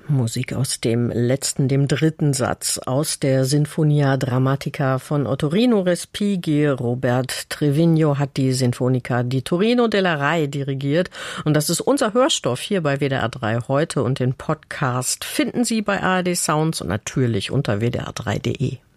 Musik aus dem dritten Satz aus der Sinfonia Drammatica von Ottorino Respighi. Robert Trevigno hat die Sinfonica di Torino della Rai dirigiert. Und das ist unser Hörstoff hier bei WDR 3 heute. Und den Podcast finden Sie bei ARD Sounds und natürlich unter wdr3.de.